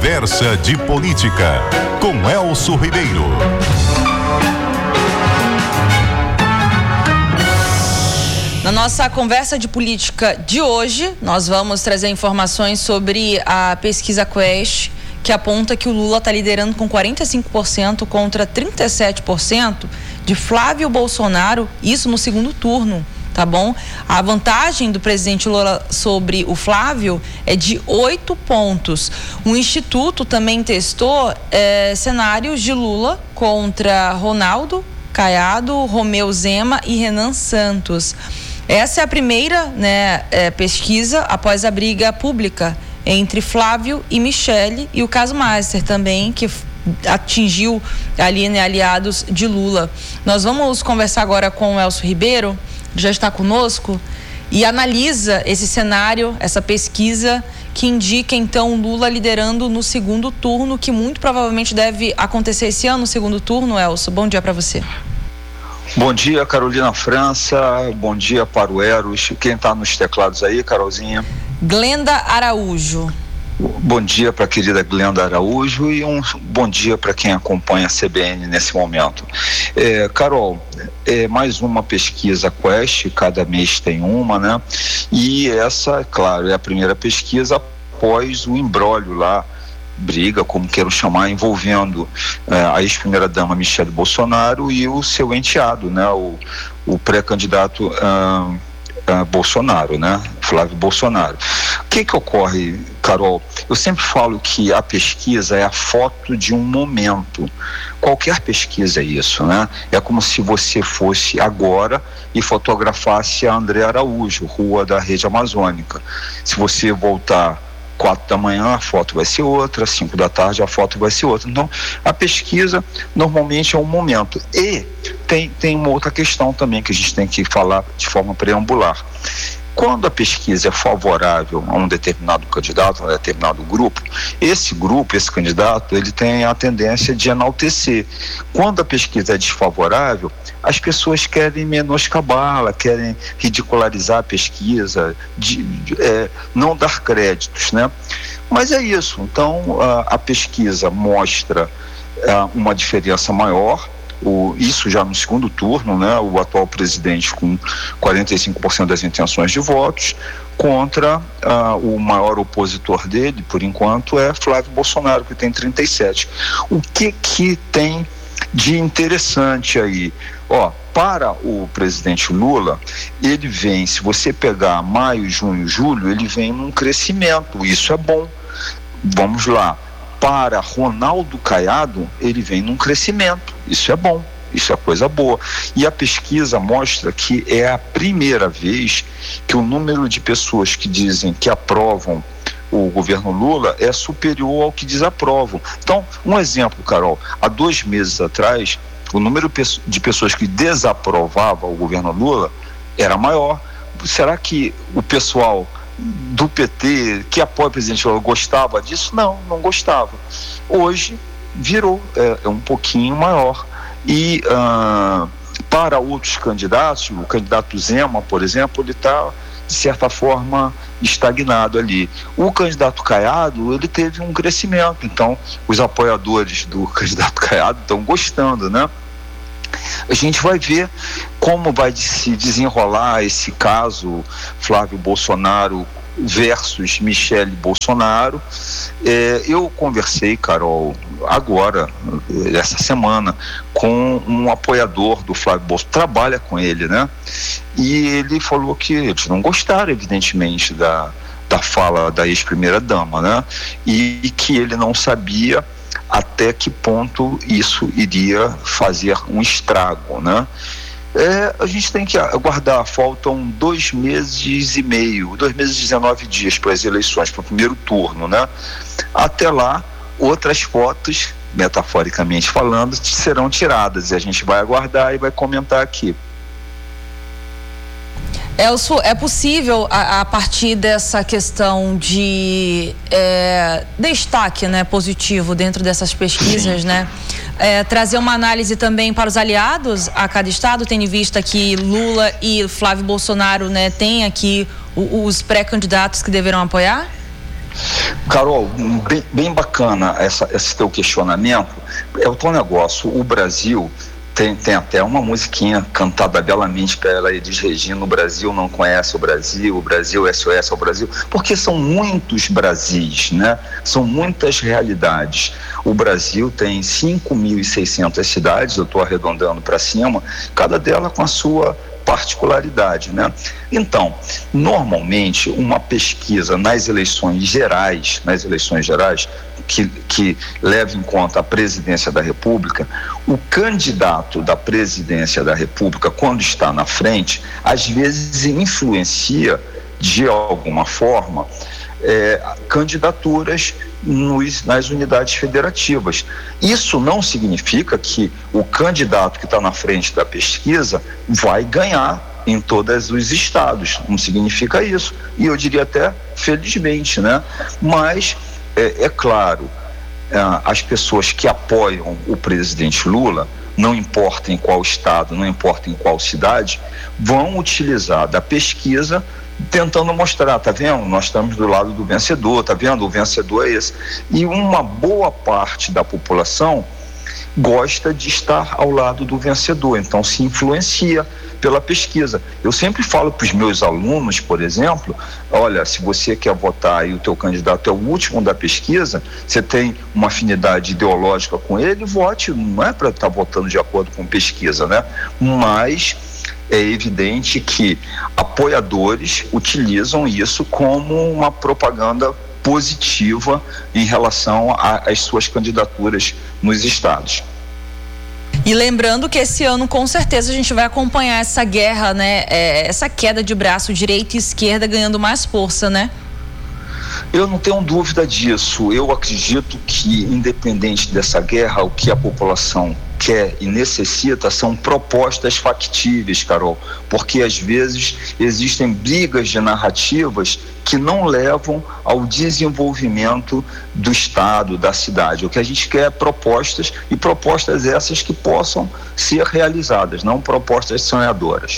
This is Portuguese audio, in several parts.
Conversa de Política, com Elcio Ribeiro. Na nossa conversa de política de hoje, nós vamos trazer informações sobre a pesquisa Quest, que aponta que o Lula está liderando com 45% contra 37% de Flávio Bolsonaro, isso no segundo turno, tá bom? A vantagem do presidente Lula sobre o Flávio é de 8 pontos. O Instituto também testou cenários de Lula contra Ronaldo Caiado, Romeu Zema e Renan Santos. Essa é a primeira, pesquisa após a briga pública entre Flávio e Michele e o caso Master também, que atingiu ali, aliados de Lula. Nós vamos conversar agora com o Elcio Ribeiro, que já está conosco, e analisa esse cenário, essa pesquisa que indica então Lula liderando no segundo turno, que muito provavelmente deve acontecer esse ano, no segundo turno. Elcio, bom dia para você. Bom dia, Carolina França, bom dia para o Eros. Quem está nos teclados aí, Carolzinha? Glenda Araújo. Bom dia para a querida Glenda Araújo e um bom dia para quem acompanha a CBN nesse momento. Carol, mais uma pesquisa Quest, cada mês tem uma, né? E essa, claro, é a primeira pesquisa após o imbróglio lá, briga, como queiram chamar, envolvendo a ex-primeira-dama Michele Bolsonaro e o seu enteado, né? O pré-candidato Bolsonaro, né? Flávio Bolsonaro. O que ocorre, Carol? Eu sempre falo que a pesquisa é a foto de um momento. Qualquer pesquisa é isso, né? É como se você fosse agora e fotografasse a André Araújo, rua da Rede Amazônica. Se você voltar 4 da manhã, a foto vai ser outra, 5 da tarde a foto vai ser outra. Então, a pesquisa normalmente é um momento. E tem uma outra questão também que a gente tem que falar de forma preambular. Quando a pesquisa é favorável a um determinado candidato, a um determinado grupo, esse candidato, ele tem a tendência de enaltecer. Quando a pesquisa é desfavorável, as pessoas querem menoscabá-la, querem ridicularizar a pesquisa, não dar créditos, né? Mas é isso. Então, a pesquisa mostra uma diferença maior. Isso já no segundo turno, né? O atual presidente com 45% das intenções de votos contra o maior opositor dele, por enquanto, é Flávio Bolsonaro, que tem 37%. O que tem de interessante aí? Para o presidente Lula, ele vem, se você pegar maio, junho, julho, ele vem num crescimento, isso é bom. Vamos lá. Para Ronaldo Caiado, ele vem num crescimento, isso é bom, isso é coisa boa. E a pesquisa mostra que é a primeira vez que o número de pessoas que dizem que aprovam o governo Lula é superior ao que desaprovam. Então, um exemplo, Carol, há 2 meses atrás, o número de pessoas que desaprovavam o governo Lula era maior. Será que o pessoal do PT, que apoia o presidente Lula, gostava disso? Não gostava. Hoje virou, é um pouquinho maior. E para outros candidatos, o candidato Zema, por exemplo, ele está, de certa forma, estagnado ali. O candidato Caiado, ele teve um crescimento, então os apoiadores do candidato Caiado estão gostando, né? A gente vai ver como vai se desenrolar esse caso Flávio Bolsonaro versus Michele Bolsonaro. Eu conversei, Carol, agora, essa semana, com um apoiador do Flávio Bolsonaro, trabalha com ele, né? E ele falou que eles não gostaram, evidentemente, da fala da ex-primeira-dama, né? E que ele não sabia até que ponto isso iria fazer um estrago, né? A gente tem que aguardar, faltam 2 meses e meio, 2 meses e 19 dias para as eleições, para o primeiro turno, né? Até lá, outras fotos, metaforicamente falando, serão tiradas e a gente vai aguardar e vai comentar aqui. Elcio, é possível, a partir dessa questão de destaque, né, positivo dentro dessas pesquisas, né, trazer uma análise também para os aliados a cada estado, tendo em vista que Lula e Flávio Bolsonaro, né, têm aqui os pré-candidatos que deverão apoiar? Carol, bem bacana esse teu questionamento. É o teu negócio. O Brasil tem até uma musiquinha cantada belamente pela Elis Regina: o Brasil não conhece o Brasil SOS ao Brasil, porque são muitos Brasis, né? São muitas realidades. O Brasil tem 5.600 cidades, eu estou arredondando para cima, cada dela com a sua particularidade, né? Então, normalmente, uma pesquisa nas eleições gerais, que leva em conta a presidência da República, o candidato da presidência da República, quando está na frente, às vezes influencia de alguma forma candidaturas nas unidades federativas. Isso não significa que o candidato que está na frente da pesquisa vai ganhar em todos os estados, não significa isso, e eu diria até felizmente, né? Mas é claro, as pessoas que apoiam o presidente Lula, não importa em qual estado, não importa em qual cidade, vão utilizar da pesquisa tentando mostrar, tá vendo? Nós estamos do lado do vencedor, tá vendo? O vencedor é esse. E uma boa parte da população gosta de estar ao lado do vencedor, então se influencia pela pesquisa. Eu sempre falo para os meus alunos, por exemplo, olha, se você quer votar e o teu candidato é o último da pesquisa, você tem uma afinidade ideológica com ele, vote, não é para estar votando de acordo com pesquisa, né? Mas é evidente que apoiadores utilizam isso como uma propaganda positiva em relação às suas candidaturas nos estados. E lembrando que esse ano, com certeza, a gente vai acompanhar essa guerra, né? Essa queda de braço, direita e esquerda ganhando mais força, né? Eu não tenho dúvida disso. Eu acredito que, independente dessa guerra, o que a população quer e necessita são propostas factíveis, Carol, porque às vezes existem brigas de narrativas que não levam ao desenvolvimento do estado, da cidade. O que a gente quer é propostas, e propostas essas que possam ser realizadas, não propostas sonhadoras.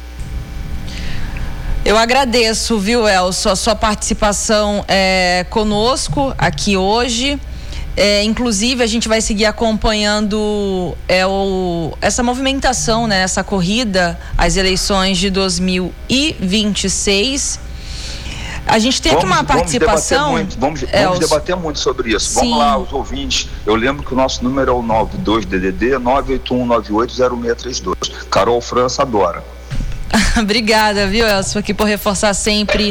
Eu agradeço, viu, Elcio, a sua participação conosco aqui hoje. Inclusive, a gente vai seguir acompanhando essa movimentação, né, essa corrida às eleições de 2026. A gente tem aqui uma participação. Vamos debater muito sobre isso. Sim. Vamos lá, os ouvintes. Eu lembro que o nosso número é o 92DDD 981980632. Carol França adora. Obrigada, viu, Elcio, aqui por reforçar sempre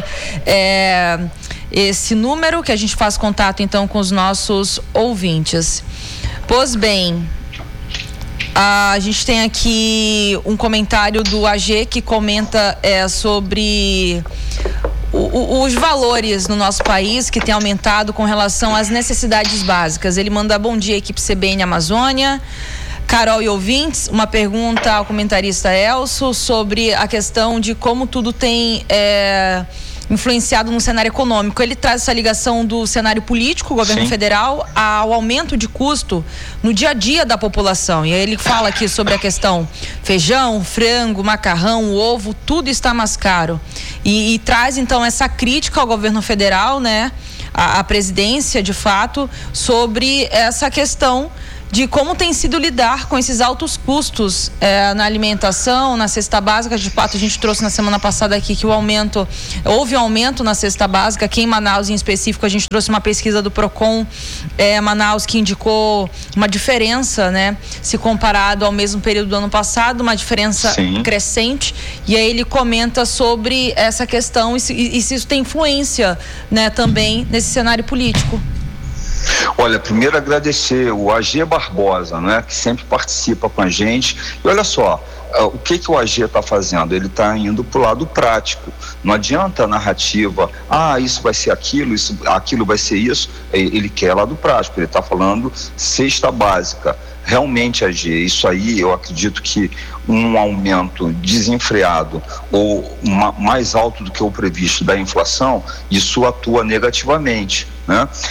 esse número, que a gente faz contato então com os nossos ouvintes. Pois bem, a gente tem aqui um comentário do AG que comenta sobre os valores no nosso país que tem aumentado com relação às necessidades básicas. Ele manda: bom dia, equipe CBN Amazônia, Carol e ouvintes. Uma pergunta ao comentarista Elcio sobre a questão de como tudo tem influenciado no cenário econômico. Ele traz essa ligação do cenário político, governo Sim. federal, ao aumento de custo no dia a dia da população. E aí ele fala aqui sobre a questão feijão, frango, macarrão, ovo, tudo está mais caro. E traz então essa crítica ao governo federal, né? A presidência, de fato, sobre essa questão de como tem sido lidar com esses altos custos na alimentação, na cesta básica. De fato, a gente trouxe na semana passada aqui que houve um aumento na cesta básica. Aqui em Manaus, em específico, a gente trouxe uma pesquisa do Procon Manaus que indicou uma diferença, né, se comparado ao mesmo período do ano passado, uma diferença Sim. crescente. E aí ele comenta sobre essa questão e se isso tem influência, né, também nesse cenário político. Olha, primeiro agradecer o AG Barbosa, né, que sempre participa com a gente. E olha só, o que o AG está fazendo? Ele está indo para o lado prático. Não adianta a narrativa, isso vai ser aquilo vai ser isso. Ele quer lado prático, ele está falando cesta básica. Realmente, AG, isso aí eu acredito que um aumento desenfreado ou mais alto do que o previsto da inflação, isso atua negativamente, né?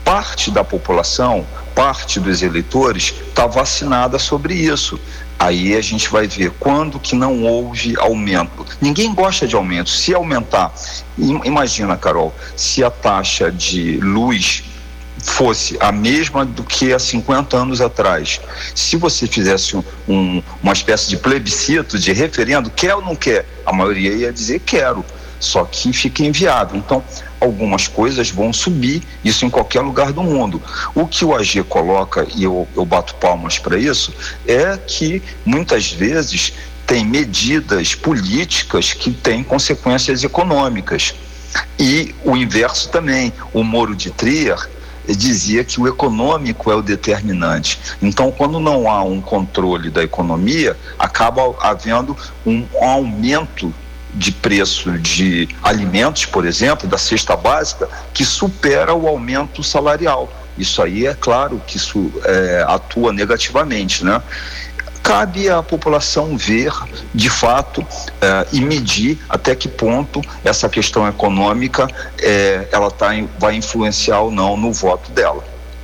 parte da população, parte dos eleitores está vacinada sobre isso. Aí a gente vai ver quando que não houve aumento. Ninguém gosta de aumento. Se aumentar, imagina, Carol, se a taxa de luz fosse a mesma do que há 50 anos atrás. Se você fizesse uma espécie de plebiscito, de referendo, quer ou não quer? A maioria ia dizer quero, só que fica inviável. Então, algumas coisas vão subir, isso em qualquer lugar do mundo. O que o AG coloca, e eu bato palmas para isso, é que muitas vezes tem medidas políticas que têm consequências econômicas. E o inverso também. O Moro de Trier dizia que o econômico é o determinante. Então, quando não há um controle da economia, acaba havendo um aumento de preço de alimentos, por exemplo, da cesta básica, que supera o aumento salarial. Isso aí, é claro que isso atua negativamente, né? Cabe à população ver, de fato, e medir até que ponto essa questão econômica ela vai influenciar ou não no voto dela.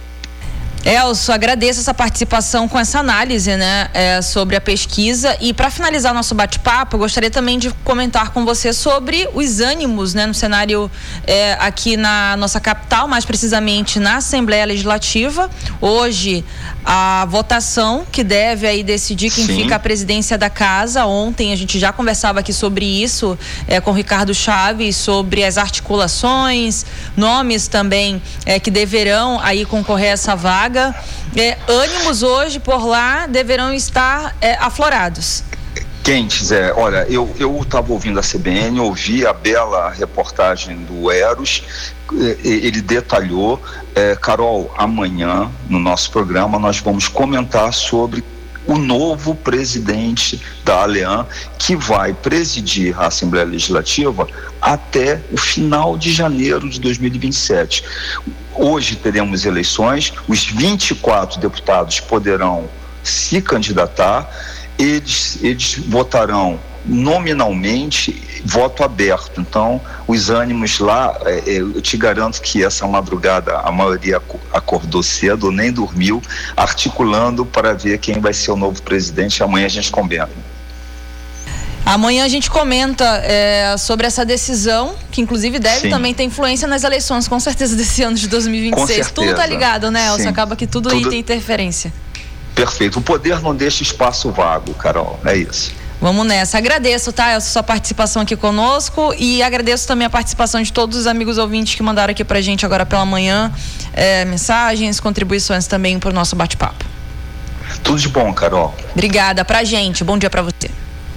Elcio, agradeço essa participação com essa análise, né, sobre a pesquisa. E para finalizar nosso bate-papo, eu gostaria também de comentar com você sobre os ânimos, né, no cenário aqui na nossa capital, mais precisamente na Assembleia Legislativa. Hoje, a votação que deve aí decidir quem fica a presidência da casa. Ontem a gente já conversava aqui sobre isso com o Ricardo Chaves, sobre as articulações, nomes também que deverão aí concorrer a essa vaga. Ânimos hoje por lá deverão estar aflorados. Quentes, olha, eu estava ouvindo a CBN, ouvi a bela reportagem do Eros, ele detalhou, Carol, amanhã no nosso programa nós vamos comentar sobre o novo presidente da ALEAN, que vai presidir a Assembleia Legislativa até o final de janeiro de 2027. Hoje teremos eleições, os 24 deputados poderão se candidatar, eles votarão nominalmente, voto aberto. Então, os ânimos lá, eu te garanto que essa madrugada a maioria acordou cedo, nem dormiu, articulando para ver quem vai ser o novo presidente. Amanhã a gente combina. Amanhã a gente comenta sobre essa decisão, que inclusive deve também ter influência nas eleições, com certeza, desse ano de 2026. Com certeza. Tudo tá ligado, né, Elcio? Acaba que tudo aí tem interferência. Perfeito. O poder não deixa espaço vago, Carol. É isso. Vamos nessa. Agradeço, tá, Elcio, sua participação aqui conosco, e agradeço também a participação de todos os amigos ouvintes que mandaram aqui pra gente agora pela manhã, mensagens, contribuições também pro nosso bate-papo. Tudo de bom, Carol. Obrigada pra gente. Bom dia pra você.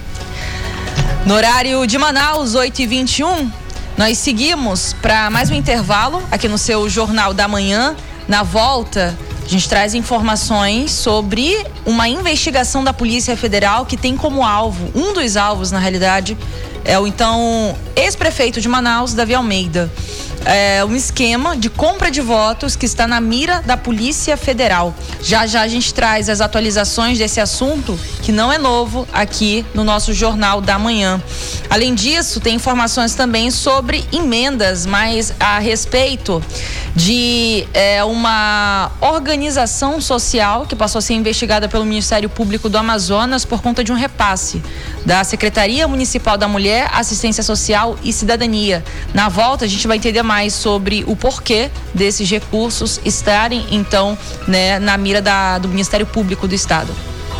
No horário de Manaus, 8h21, nós seguimos para mais um intervalo aqui no seu Jornal da Manhã. Na volta, a gente traz informações sobre uma investigação da Polícia Federal que tem como alvo, um dos alvos, na realidade, é o então ex-prefeito de Manaus, Davi Almeida. Um esquema de compra de votos que está na mira da Polícia Federal. Já a gente traz as atualizações desse assunto, que não é novo, aqui no nosso Jornal da Manhã. Além disso, tem informações também sobre emendas, mas a respeito de uma organização social que passou a ser investigada pelo Ministério Público do Amazonas por conta de um repasse da Secretaria Municipal da Mulher, Assistência Social e Cidadania. Na volta, a gente vai entender mais sobre o porquê desses recursos estarem, então, né, na mira do Ministério Público do Estado.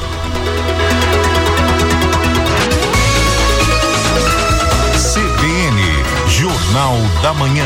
CBN, Jornal da Manhã.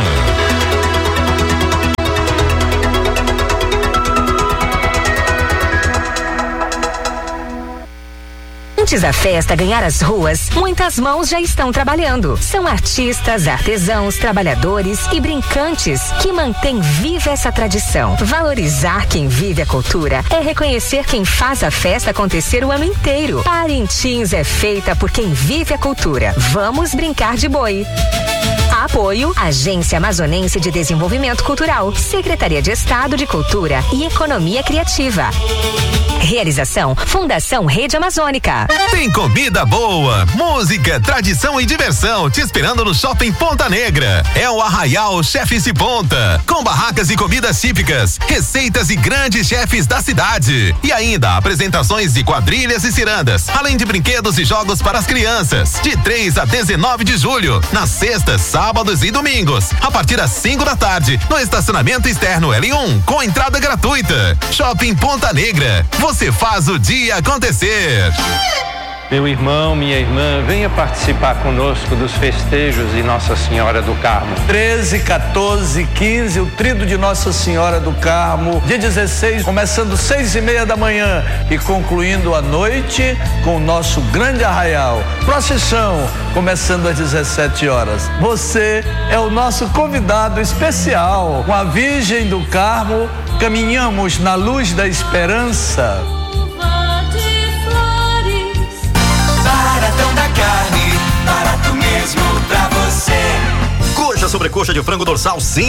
Antes da festa ganhar as ruas, muitas mãos já estão trabalhando. São artistas, artesãos, trabalhadores e brincantes que mantêm viva essa tradição. Valorizar quem vive a cultura é reconhecer quem faz a festa acontecer o ano inteiro. Parintins é feita por quem vive a cultura. Vamos brincar de boi. Apoio Agência Amazonense de Desenvolvimento Cultural, Secretaria de Estado de Cultura e Economia Criativa. Realização Fundação Rede Amazônica. Tem comida boa, música, tradição e diversão te esperando no Shopping Ponta Negra. É o Arraial Chefes de Ponta, com barracas e comidas típicas, receitas e grandes chefes da cidade. E ainda apresentações de quadrilhas e cirandas, além de brinquedos e jogos para as crianças. De 3 a 19 de julho, nas sextas, sábados e domingos, a partir das 5 da tarde, no estacionamento externo L1, com entrada gratuita. Shopping Ponta Negra. Você faz o dia acontecer. Meu irmão, minha irmã, venha participar conosco dos festejos de Nossa Senhora do Carmo. 13, 14, 15, o Tríduo de Nossa Senhora do Carmo. Dia 16, começando 6:30 da manhã e concluindo a noite com o nosso grande arraial. Procissão, começando às 17 horas. Você é o nosso convidado especial. Com a Virgem do Carmo, caminhamos na luz da esperança. Baratão da carne, barato mesmo pra você. Coxa sobre coxa de frango dorsal 100